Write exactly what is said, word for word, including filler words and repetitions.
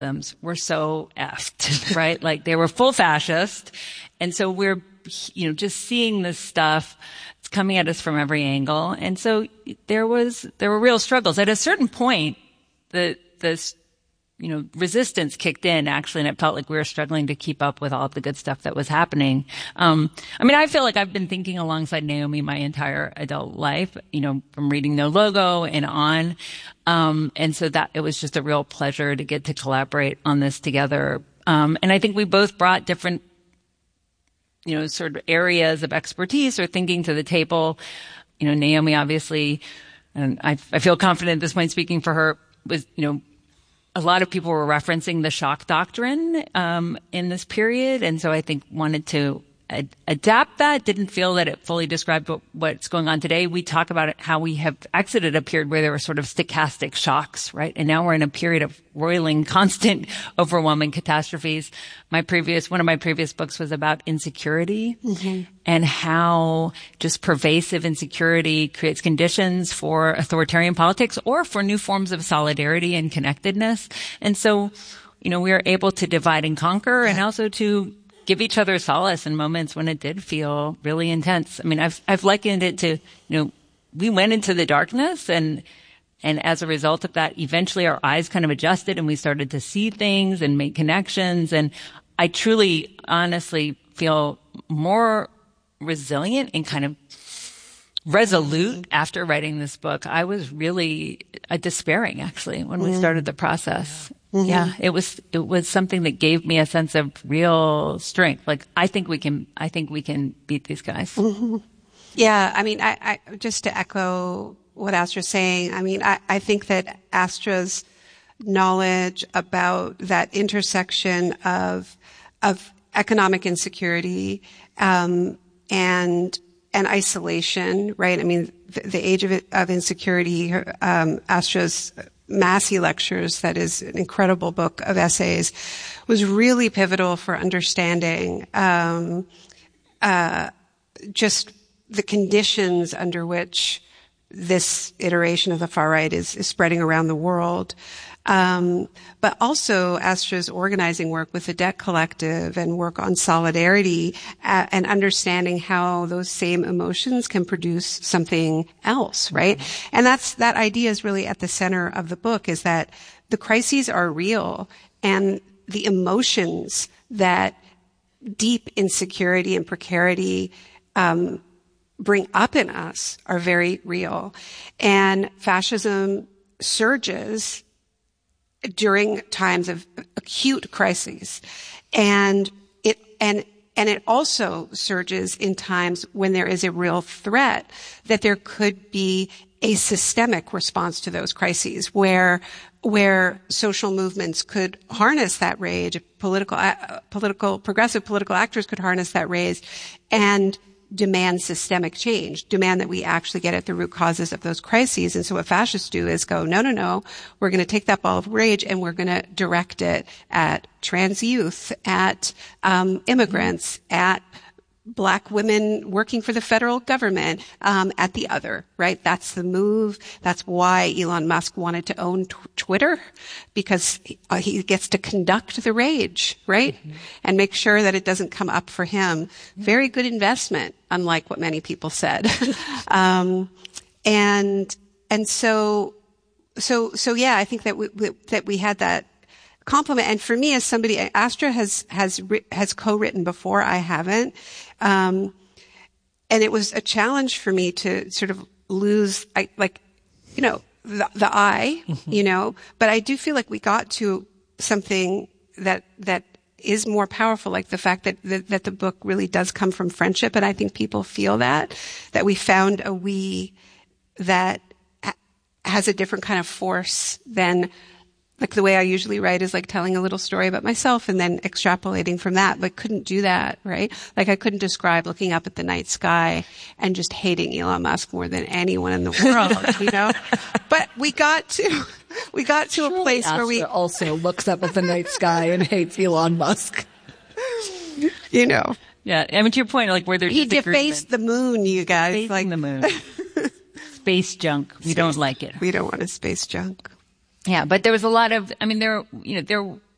were so effed, right? Like they were full fascist. And so we're, you know, just seeing this stuff. It's coming at us from every angle. And so there was, there were real struggles. At a certain point, the, this, you know, resistance kicked in actually, and it felt like we were struggling to keep up with all of the good stuff that was happening. Um, I mean, I feel like I've been thinking alongside Naomi my entire adult life, you know, from reading No Logo and on. Um, and so that it was just a real pleasure to get to collaborate on this together. Um, and I think we both brought different, you know, sort of areas of expertise or thinking to the table. You know, Naomi obviously, and I, I feel confident at this point speaking for her, was, you know, a lot of people were referencing the shock doctrine um, in this period, and so I think wanted to ad- adapt that. Didn't feel that it fully described what, what's going on today. We talk about it, how we have exited a period where there were sort of stochastic shocks, right? And now we're in a period of roiling, constant, overwhelming catastrophes. My previous, one of my previous books was about insecurity mm-hmm. and how just pervasive insecurity creates conditions for authoritarian politics or for new forms of solidarity and connectedness. And so, you know, we are able to divide and conquer and also to give each other solace in moments when it did feel really intense. I mean, I've, I've likened it to, you know, we went into the darkness and, and as a result of that, eventually our eyes kind of adjusted and we started to see things and make connections. And I truly, honestly feel more resilient and kind of resolute after writing this book. I was really uh, despairing actually when we started the process. Mm-hmm. Yeah, it was, it was something that gave me a sense of real strength. Like, I think we can, I think we can beat these guys. Mm-hmm. Yeah. I mean, I, I, just to echo what Astra's saying, I mean, I, I think that Astra's knowledge about that intersection of, of economic insecurity, um, and, and isolation, right? I mean, the, the age of, of insecurity, um, Astra's Massey Lectures, that is an incredible book of essays, was really pivotal for understanding um, uh, just the conditions under which this iteration of the far right is, is spreading around the world. Um, but also Astra's organizing work with the Debt Collective and work on solidarity uh, and understanding how those same emotions can produce something else, right? Mm-hmm. And that's, that idea is really at the center of the book, is that the crises are real and the emotions that deep insecurity and precarity, um, bring up in us are very real. And fascism surges during times of acute crises. And it, and, and it also surges in times when there is a real threat that there could be a systemic response to those crises where, where social movements could harness that rage, political, uh, political, progressive political actors could harness that rage and demand systemic change, demand that we actually get at the root causes of those crises. And so what fascists do is go, no, no, no, we're going to take that ball of rage and we're going to direct it at trans youth, at um, immigrants, at Black women working for the federal government, um, at the other, right? That's the move. That's why Elon Musk wanted to own t- Twitter, because he, uh, he gets to conduct the rage, right? Mm-hmm. And make sure that it doesn't come up for him. Mm-hmm. Very good investment, unlike what many people said. um, and, and so, so, so yeah, I think that we, we that we had that compliment. And for me, as somebody, Astra has, has, has co-written before. I haven't. Um, and it was a challenge for me to sort of lose, I, like, you know, the, the I, mm-hmm. you know, but I do feel like we got to something that, that is more powerful, like the fact that, that, that the book really does come from friendship. And I think people feel that, that we found a we that ha- has a different kind of force than, like the way I usually write is like telling a little story about myself and then extrapolating from that, but couldn't do that, right? Like I couldn't describe looking up at the night sky and just hating Elon Musk more than anyone in the world, you know? But we got to, we got to Surely a place Astra where we also looks up at the night sky and hates Elon Musk. You know. Yeah. I mean, to your point, like where there's He defaced the moon, you guys. Defacing like the moon. Space junk. We space, don't like it. We don't want a space junk. Yeah, but there was a lot of, I mean, there, you know, there